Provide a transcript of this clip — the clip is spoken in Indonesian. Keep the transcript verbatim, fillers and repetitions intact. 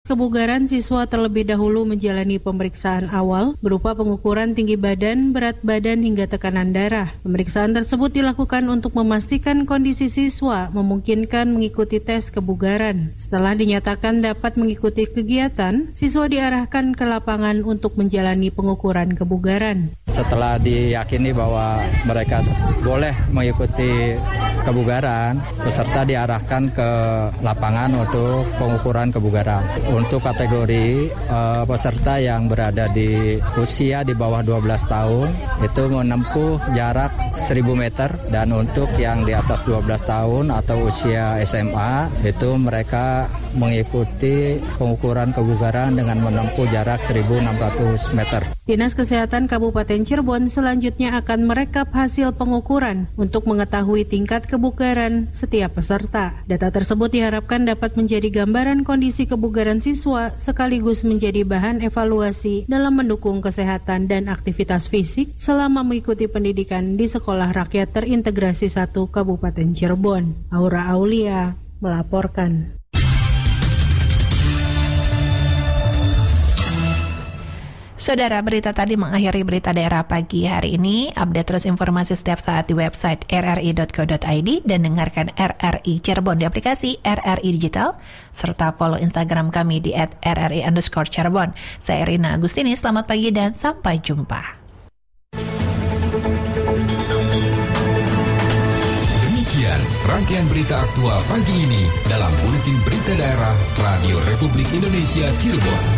kebugaran siswa terlebih dahulu menjalani pemeriksaan awal berupa pengukuran tinggi badan, berat badan hingga tekanan darah. Pemeriksaan tersebut dilakukan untuk memastikan kondisi siswa memungkinkan mengikuti tes kebugaran. Setelah dinyatakan dapat mengikuti kegiatan, siswa diarahkan ke lapangan untuk menjalani pengukuran kebugaran. Setelah diyakini bahwa mereka boleh mengikuti kebugaran, peserta diarahkan ke lapangan untuk pengukuran kebugaran. Untuk kategori uh, peserta yang berada di usia di bawah dua belas tahun itu menempuh jarak seribu meter, dan untuk yang di atas dua belas tahun atau usia S M A itu mereka mengikuti pengukuran kebugaran dengan menempuh jarak seribu enam ratus meter. Dinas Kesehatan Kabupaten Cirebon selanjutnya akan merekap hasil pengukuran untuk mengetahui tingkat kebugaran setiap peserta. Data tersebut diharapkan dapat menjadi gambaran kondisi kebugaran siswa sekaligus menjadi bahan evaluasi dalam mendukung kesehatan dan aktivitas fisik selama mengikuti pendidikan di Sekolah Rakyat Terintegrasi satu Kabupaten Cirebon. Aura Aulia melaporkan. Saudara, berita tadi mengakhiri berita daerah pagi hari ini. Update terus informasi setiap saat di website r r i dot co dot i d dan dengarkan R R I Cirebon di aplikasi R R I Digital, serta follow Instagram kami di at r r i underscore Cirebon. Saya Rina Agustini, selamat pagi dan sampai jumpa. Demikian rangkaian berita aktual pagi ini dalam Buletin Berita Daerah Radio Republik Indonesia Cirebon.